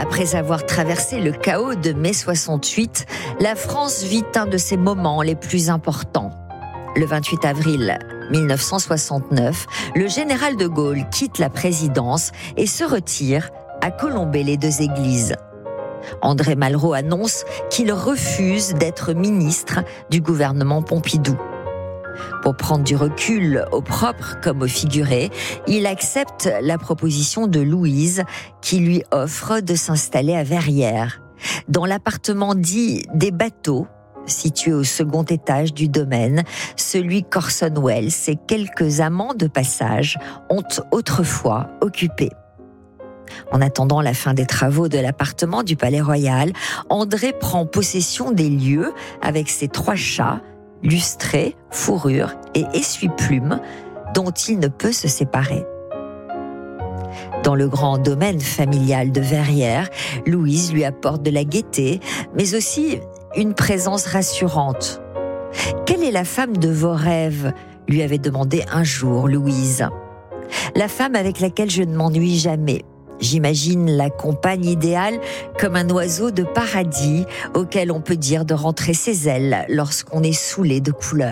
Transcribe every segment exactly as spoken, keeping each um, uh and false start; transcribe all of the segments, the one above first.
Après avoir traversé le chaos de mai soixante-huit, la France vit un de ses moments les plus importants. Le vingt-huit avril mille neuf cent soixante-neuf, le général de Gaulle quitte la présidence et se retire à Colombey-les-Deux-Églises. André Malraux annonce qu'il refuse d'être ministre du gouvernement Pompidou. Pour prendre du recul au propre comme au figuré, il accepte la proposition de Louise qui lui offre de s'installer à Verrières, dans l'appartement dit des Bateaux, situé au second étage du domaine, celui qu'Orson Welles et quelques amants de passage ont autrefois occupé. En attendant la fin des travaux de l'appartement du Palais Royal, André prend possession des lieux avec ses trois chats, lustrés, fourrure et essuie-plumes, dont il ne peut se séparer. Dans le grand domaine familial de Verrières, Louise lui apporte de la gaieté, mais aussi une présence rassurante. « Quelle est la femme de vos rêves ?» lui avait demandé un jour Louise. « La femme avec laquelle je ne m'ennuie jamais. J'imagine la compagne idéale comme un oiseau de paradis auquel on peut dire de rentrer ses ailes lorsqu'on est saoulé de couleurs. »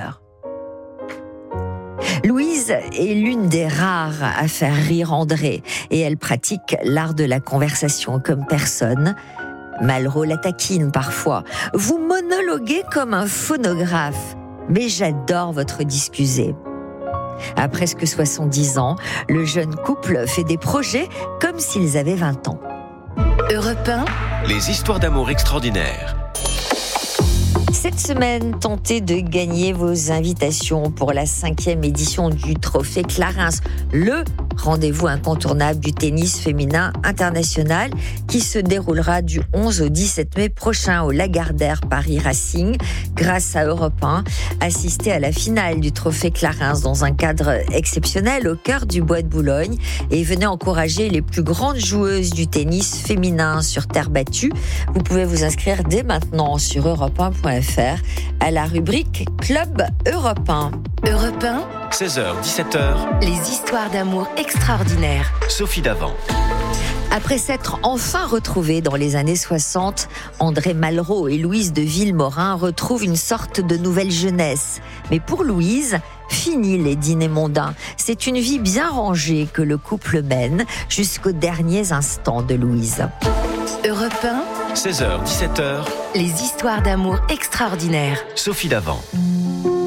Louise est l'une des rares à faire rire André et elle pratique l'art de la conversation comme personne. Malraux la taquine parfois. « Vous monologuez comme un phonographe, mais j'adore votre discusé. » À presque soixante-dix ans, le jeune couple fait des projets comme s'ils avaient vingt ans. Europe un, les histoires d'amour extraordinaires. Cette semaine, tentez de gagner vos invitations pour la cinquième édition du Trophée Clarins, le rendez-vous incontournable du tennis féminin international qui se déroulera du onze au dix-sept mai prochain au Lagardère Paris Racing. Grâce à Europe un, assistez à la finale du Trophée Clarins dans un cadre exceptionnel au cœur du Bois de Boulogne et venez encourager les plus grandes joueuses du tennis féminin sur terre battue. Vous pouvez vous inscrire dès maintenant sur europe un point f r à la rubrique Club Europe un. Europe un, seize heures dix-sept heures, les histoires d'amour extraordinaires. Sophie Davant. Après s'être enfin retrouvés dans les années soixante, André Malraux et Louise de Villemorin retrouvent une sorte de nouvelle jeunesse. Mais pour Louise, fini les dîners mondains. C'est une vie bien rangée que le couple mène jusqu'aux derniers instants de Louise. Europe un, seize heures dix-sept heures, les histoires d'amour extraordinaires. Sophie Davant.